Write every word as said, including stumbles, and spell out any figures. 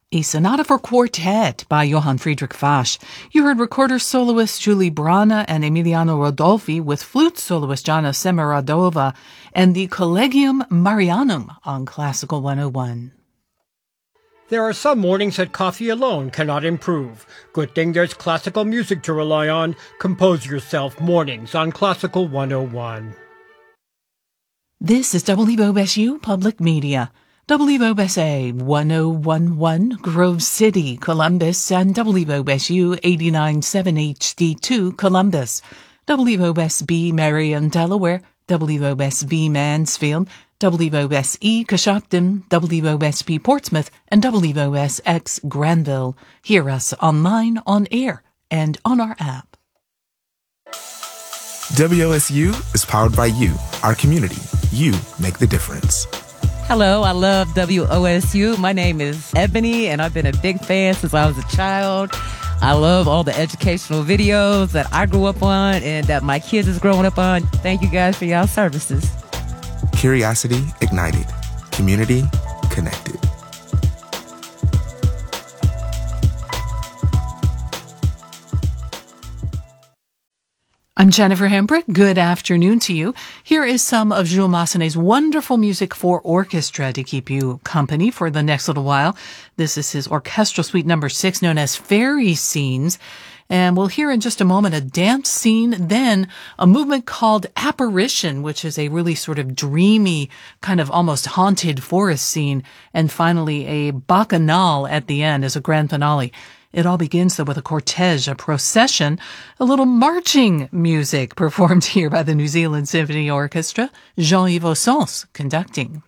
A sonata for quartet by Johann Friedrich Fasch. You heard recorder soloist Julie Brana and Emiliano Rodolfi with flute soloist Jana Semiradova and the Collegium Marianum on Classical one oh one. There are some mornings that coffee alone cannot improve. Good thing there's classical music to rely on. Compose yourself mornings on Classical one oh one. This is W O S U Public Media. W O S A one oh one point one Grove City, Columbus, and W O S U eighty-nine point seven H D two Columbus, W O S B Marion, Delaware, W O S V Mansfield, W O S E Coshocton, W O S P Portsmouth, and W O S X Granville. Hear us online, on air, and on our app. W O S U is powered by you, our community. You make the difference. Hello, I love W O S U. My name is Ebony, and I've been a big fan since I was a child. I love all the educational videos that I grew up on and that my kids is growing up on. Thank you guys for y'all services. Curiosity ignited. Community connected. I'm Jennifer Hembrick. Good afternoon to you. Here is some of Jules Massenet's wonderful music for orchestra to keep you company for the next little while. This is his orchestral suite number six, known as Fairy Scenes. And we'll hear in just a moment a dance scene, then a movement called Apparition, which is a really sort of dreamy, kind of almost haunted forest scene. And finally, a bacchanal at the end as a grand finale. It all begins, though, with a cortege, a procession, a little marching music performed here by the New Zealand Symphony Orchestra, Jean-Yves Ossens conducting.